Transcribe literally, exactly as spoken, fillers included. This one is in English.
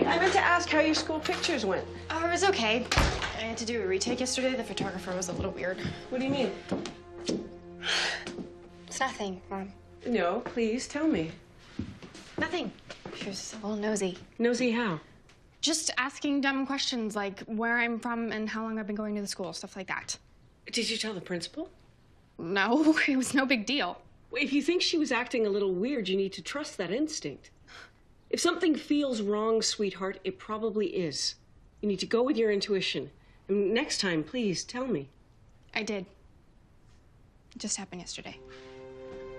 I meant to ask how your school pictures went. Oh, it was okay. I had to do a retake yesterday. The photographer was a little weird. What do you mean? It's nothing, Mom. No, please tell me. Nothing. She was a little nosy. Nosy how? Just asking dumb questions like where I'm from and how long I've been going to the school, stuff like that. Did you tell the principal? No, it was no big deal. If you think she was acting a little weird, you need to trust that instinct. If something feels wrong, sweetheart, it probably is. You need to go with your intuition. And next time, please, tell me. I did. It just happened yesterday.